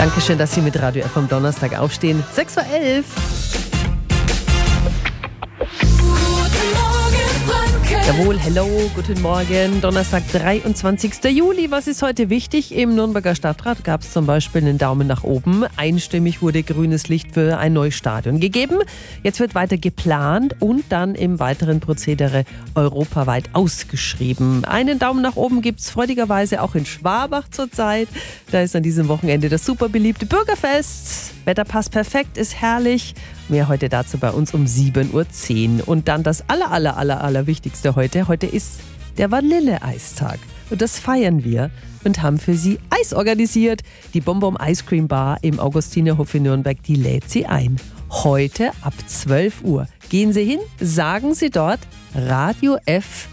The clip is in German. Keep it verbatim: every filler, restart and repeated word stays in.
Dankeschön, dass Sie mit Radio F am Donnerstag aufstehen. sechs Uhr elf. Jawohl, hello, guten Morgen. Donnerstag, dreiundzwanzigster Juli. Was ist heute wichtig? Im Nürnberger Stadtrat gab es zum Beispiel einen Daumen nach oben. Einstimmig wurde grünes Licht für ein neues Stadion gegeben. Jetzt wird weiter geplant und dann im weiteren Prozedere europaweit ausgeschrieben. Einen Daumen nach oben gibt es freudigerweise auch in Schwabach zurzeit. Da ist an diesem Wochenende das super beliebte Bürgerfest. Wetter passt perfekt, ist herrlich. Mehr heute dazu bei uns um sieben Uhr zehn. Und dann das aller, aller, aller, aller Wichtigste heute. Heute ist der Vanilleeistag. Und das feiern wir und haben für Sie Eis organisiert. Die Bonbon Ice Cream Bar im Augustinerhof in Nürnberg, die lädt Sie ein. Heute ab zwölf Uhr. Gehen Sie hin, sagen Sie dort Radio F